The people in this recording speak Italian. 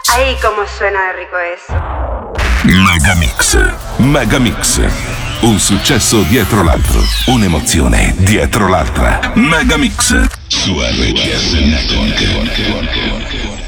Ahí como suena rico eso. Megamix. Un successo dietro l'altro, un'emozione dietro l'altra. Megamix su RCS Network.